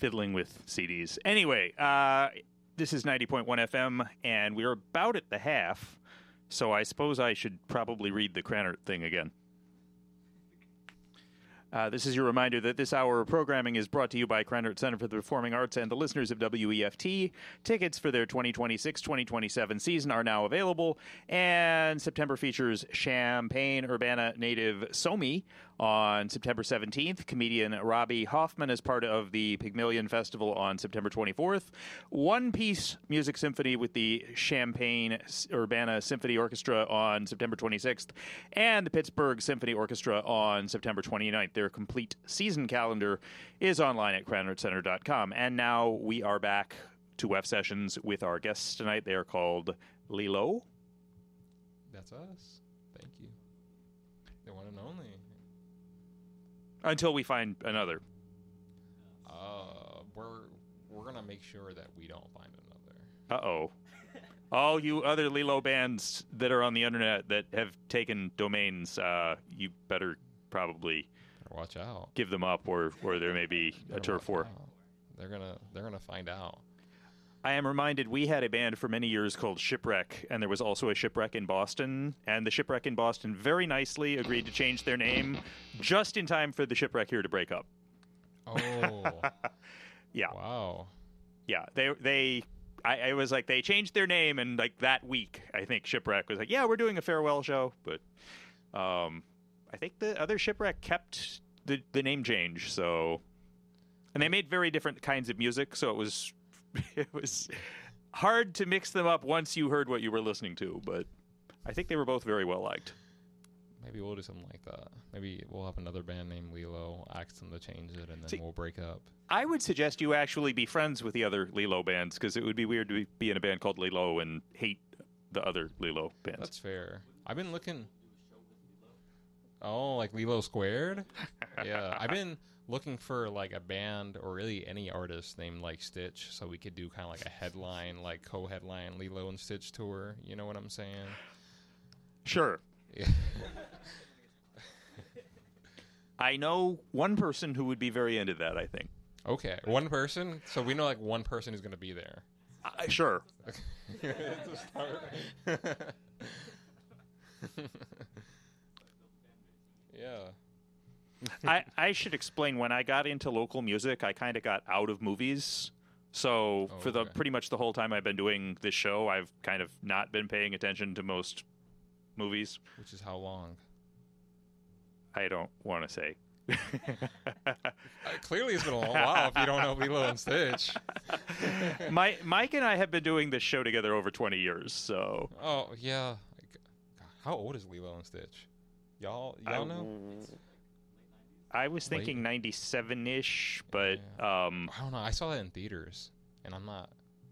fiddling with CDs. Anyway, this is 90.1 FM, and we're about at the half, so I suppose I should probably read the Cranert thing again. This is your reminder that this hour of programming is brought to you by Cranert Center for the Performing Arts and the listeners of WEFT. Tickets for their 2026-2027 season are now available, and September features Champaign-Urbana native Somi on September 17th. Comedian Robbie Hoffman is part of the Pygmalion Festival on September 24th. One-piece music symphony with the Champaign-Urbana Symphony Orchestra on September 26th, and the Pittsburgh Symphony Orchestra on September 29th. Their complete season calendar is online at cranertcenter.com. And now we are back to WEF Sessions with our guests tonight. They are called Lilo. That's us. Thank you. The one and only. Until we find another. We're gonna make sure that we don't find another. Uh-oh. All you other Lilo bands that are on the internet that have taken domains, you better probably watch out. Give them up, or there may be a turf war. They're gonna find out. I am reminded we had a band for many years called Shipwreck, and there was also a Shipwreck in Boston, and the Shipwreck in Boston very nicely agreed to change their name just in time for the Shipwreck here to break up. Oh. Yeah. Wow. Yeah. I was like, they changed their name, and like that week, I think Shipwreck was like, yeah, we're doing a farewell show, but I think the other Shipwreck kept the name change, so, and they made very different kinds of music, so it was hard to mix them up once you heard what you were listening to, but I think they were both very well liked. Maybe we'll do something like that. Maybe we'll have another band named Lilo, ask them to change it, and then we'll break up. I would suggest you actually be friends with the other Lilo bands, because it would be weird to be in a band called Lilo and hate the other Lilo bands. That's fair. I've been looking... Oh, like Lilo Squared? Yeah. I've been looking for like a band or really any artist named like Stitch, so we could do kind of like a headline, like co-headline Lilo and Stitch tour. You know what I'm saying? Sure. Yeah. I know one person who would be very into that, I think. Okay. One person? So we know like one person is going to be there. Sure. Yeah. I should explain, when I got into local music, I kind of got out of movies. So for pretty much the whole time I've been doing this show, I've kind of not been paying attention to most movies. Which is how long? I don't want to say. Clearly it's been a long while if you don't know Lilo and Stitch. Mike and I have been doing this show together over 20 years, so... Oh, yeah. God, how old is Lilo and Stitch? Y'all know? I was thinking 97-ish, but... Yeah. I don't know. I saw that in theaters, and I'm not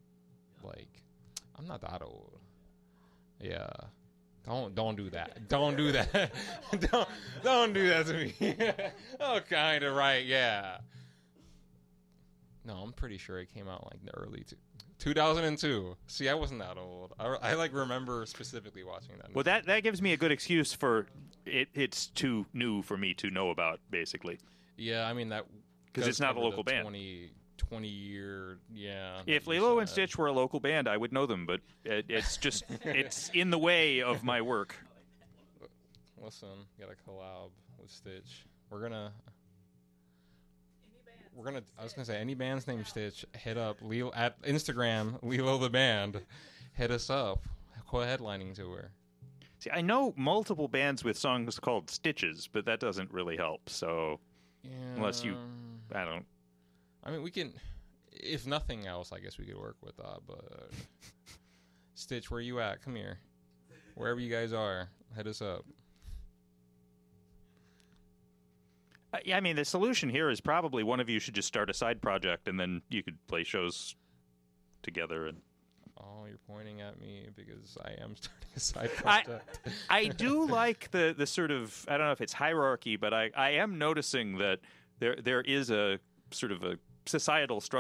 that old. Yeah. Don't do that. Don't do that. don't do that to me. Oh, kind of right, yeah. No, I'm pretty sure it came out like in the early 2002. See, I wasn't that old. I like remember specifically watching that. Well, that gives me a good excuse for it. It's too new for me to know about, basically. Yeah, I mean that because it's not a local band. 20 year, yeah. If Lilo and Stitch were a local band, I would know them, but it's just it's in the way of my work. Listen, got a collab with Stitch. We're gonna. I was gonna say any bands named Stitch, hit up Lilo at Instagram, Lilo the band. Hit us up. Co-headlining tour. See, I know multiple bands with songs called Stitches, but that doesn't really help. So, unless you, I mean, we can. If nothing else, I guess we could work with that. But Stitch, where you at? Come here. Wherever you guys are, hit us up. Yeah, I mean, the solution here is probably one of you should just start a side project, and then you could play shows together. And oh, you're pointing at me because I am starting a side project. I do like the sort of, I don't know if it's hierarchy, but I am noticing that there is a sort of a societal structure